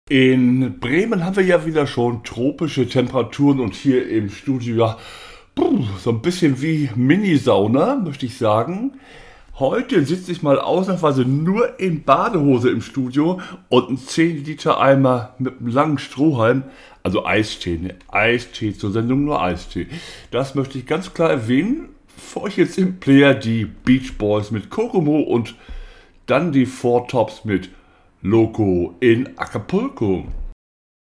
In Bremen haben wir ja wieder schon tropische Temperaturen und hier im Studio ja so ein bisschen wie Mini-Sauna, möchte ich sagen. Heute sitze ich mal ausnahmsweise nur in Badehose im Studio und ein 10 Liter Eimer mit einem langen Strohhalm, also Eistee, ne? Eistee zur Sendung, nur Eistee. Das möchte ich ganz klar erwähnen. Für euch jetzt im Player die Beach Boys mit Kokomo und dann die Four Tops mit Loco in Acapulco.